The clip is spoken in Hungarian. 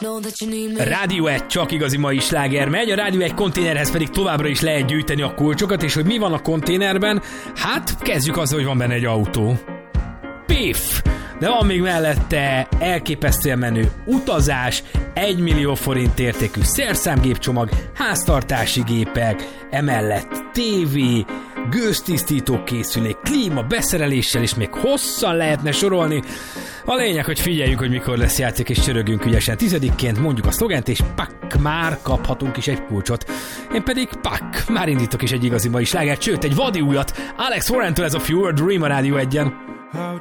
Rádió 1 csak igazi mai sláger megy, a Rádió 1 konténerhez pedig továbbra is lehet gyűjteni a kulcsokat, és hogy mi van a konténerben? Hát kezdjük azzal, hogy van benne egy autó. Piff! De van még mellette elképesztően menő utazás, 1 millió forint értékű szerszámgépcsomag, háztartási gépek, emellett tévé, gőztisztító készülék, klíma, beszereléssel, és még hosszan lehetne sorolni. A lényeg, hogy figyeljünk, hogy mikor lesz játék, és csörögünk ügyesen. 10-ként mondjuk a szlogent, és pak, már kaphatunk is egy kulcsot. Én pedig pak, már indítok is egy igazi mai slágert, sőt, egy vadi újat. Alex Warrentől ez a Fewer Dream a Rádió 1-en. How